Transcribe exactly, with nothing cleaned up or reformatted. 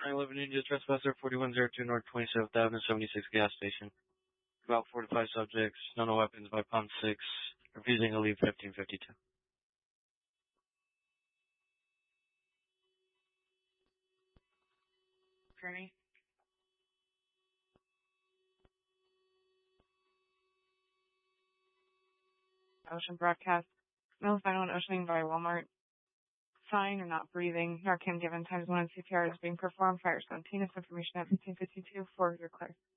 nine eleven India Trespasser, forty-one oh two North twenty-seventh Avenue, seventy-six gas station. About four to five subjects, no no weapons by pump six, refusing to leave fifteen fifty-two. Attorney. Ocean broadcast. No final oceaning by Walmart. Sign or not breathing. Narcan given times one and C P R is being performed. Fire Santinus information at fifteen fifty-two for your clear.